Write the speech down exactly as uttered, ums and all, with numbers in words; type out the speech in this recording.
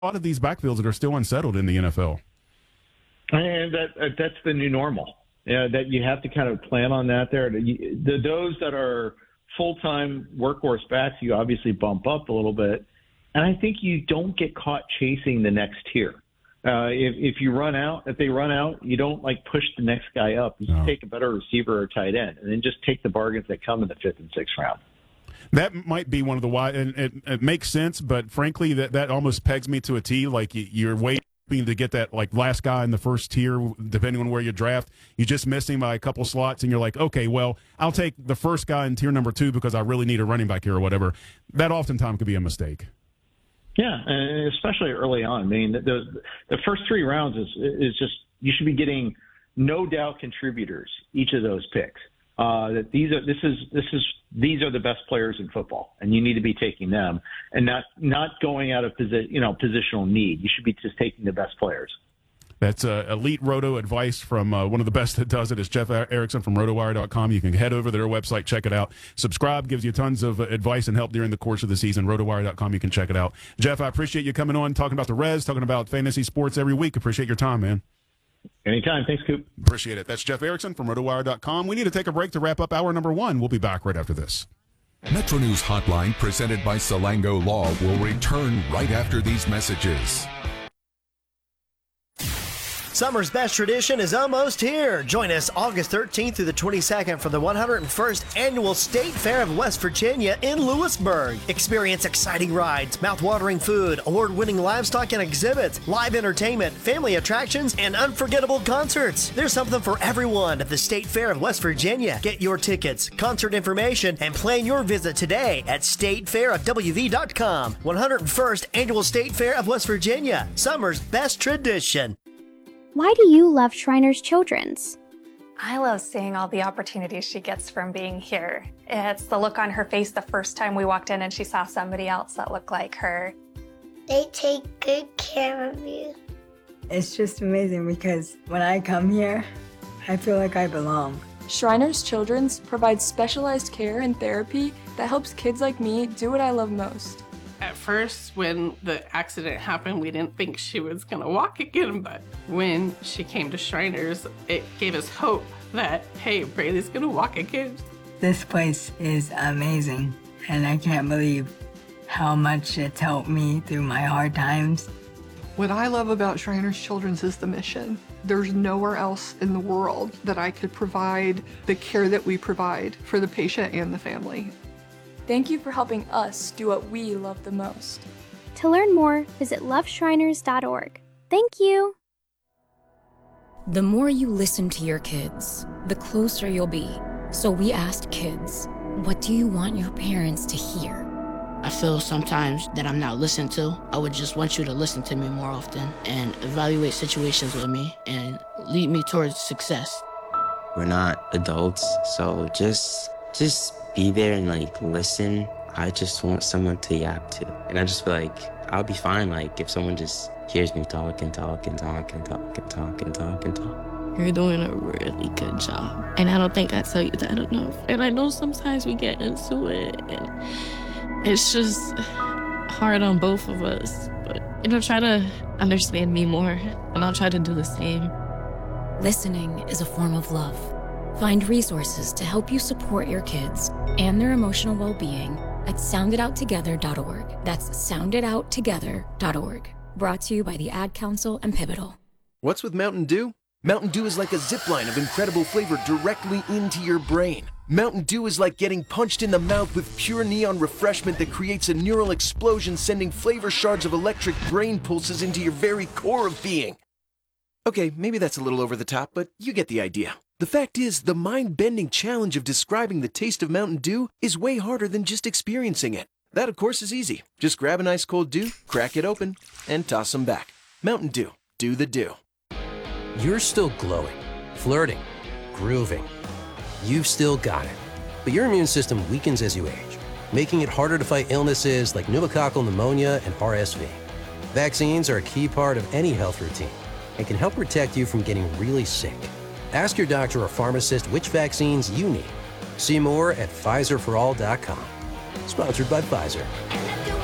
a lot of these backfields that are still unsettled in the N F L. And that that's the new normal. Yeah, that you have to kind of plan on that there. The, the those that are full-time workhorse backs, you obviously bump up a little bit. And I think you don't get caught chasing the next tier. Uh, if, if you run out, if they run out, you don't like push the next guy up. You No. take a better receiver or tight end, and then just take the bargains that come in the fifth and sixth round. That might be one of the why, and it, it makes sense. But frankly, that, that almost pegs me to a T. Like you, you're waiting to get that like last guy in the first tier, depending on where you draft. You just miss him by a couple slots, and you're like, okay, well, I'll take the first guy in tier number two because I really need a running back here or whatever. That oftentimes could be a mistake. Yeah, and especially early on. I mean, the the first three rounds is is just you should be getting no doubt contributors each of those picks. Uh, that these are this is this is these are the best players in football, and you need to be taking them, and not not going out of posi- you know positional need. You should be just taking the best players. That's uh, elite roto advice from uh, one of the best that does it is Jeff Erickson from rotowire dot com. You can head over to their website, check it out. Subscribe, gives you tons of uh, advice and help during the course of the season. rotowire dot com, you can check it out. Jeff, I appreciate you coming on, talking about the Reds, talking about fantasy sports every week. Appreciate your time, man. Anytime. Thanks, Coop. Appreciate it. That's Jeff Erickson from rotowire dot com. We need to take a break to wrap up hour number one. We'll be back right after this. Metro News Hotline, presented by Salango Law, will return right after these messages. Summer's best tradition is almost here. Join us August thirteenth through the twenty-second for the one hundred first Annual State Fair of West Virginia in Lewisburg. Experience exciting rides, mouth-watering food, award-winning livestock and exhibits, live entertainment, family attractions, and unforgettable concerts. There's something for everyone at the State Fair of West Virginia. Get your tickets, concert information, and plan your visit today at state fair of w v dot com. one hundred first Annual State Fair of West Virginia. Summer's best tradition. Why do you love Shriners Children's? I love seeing all the opportunities she gets from being here. It's the look on her face the first time we walked in and she saw somebody else that looked like her. They take good care of you. It's just amazing because when I come here, I feel like I belong. Shriners Children's provides specialized care and therapy that helps kids like me do what I love most. At first, when the accident happened, we didn't think she was gonna walk again, but when she came to Shriners, it gave us hope that, hey, Braylee's gonna walk again. This place is amazing, and I can't believe how much it's helped me through my hard times. What I love about Shriners Children's is the mission. There's nowhere else in the world that I could provide the care that we provide for the patient and the family. Thank you for helping us do what we love the most. To learn more, visit love shriners dot org. Thank you. The more you listen to your kids, the closer you'll be. So we asked kids, what do you want your parents to hear? I feel sometimes that I'm not listened to. I would just want you to listen to me more often and evaluate situations with me and lead me towards success. We're not adults, so just just be there and like listen. I just want someone to yap to. And I just feel like I'll be fine like if someone just hears me talk and talk and talk and talk and talk and talk and talk. You're doing a really good job. And I don't think I tell you that enough. And I know sometimes we get into it and it's just hard on both of us. But, you know, try to understand me more and I'll try to do the same. Listening is a form of love. Find resources to help you support your kids and their emotional well-being at sound it out together dot org. That's sound it out together dot org. Brought to you by the Ad Council and Pivotal. What's with Mountain Dew? Mountain Dew is like a zipline of incredible flavor directly into your brain. Mountain Dew is like getting punched in the mouth with pure neon refreshment that creates a neural explosion, sending flavor shards of electric brain pulses into your very core of being. Okay, maybe that's a little over the top, but you get the idea. The fact is, the mind-bending challenge of describing the taste of Mountain Dew is way harder than just experiencing it. That, of course, is easy. Just grab an ice cold Dew, crack it open, and toss them back. Mountain Dew. Do the Dew. You're still glowing, flirting, grooving. You've still got it. But your immune system weakens as you age, making it harder to fight illnesses like pneumococcal pneumonia and R S V. Vaccines are a key part of any health routine and can help protect you from getting really sick. Ask your doctor or pharmacist which vaccines you need. See more at Pfizer for all dot com. Sponsored by Pfizer.